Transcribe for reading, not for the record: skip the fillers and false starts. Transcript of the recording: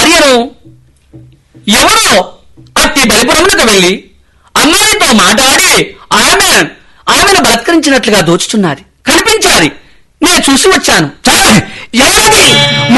భార్యను ఎవరో అట్టి బలిపురములకు వెళ్లి అమ్మాయితో మాట్లాడి ఆమెను బలత్కరించినట్లుగా దోచుచున్నది. కనిపించాలి. నేను చూసి వచ్చాను. ఎవరిది?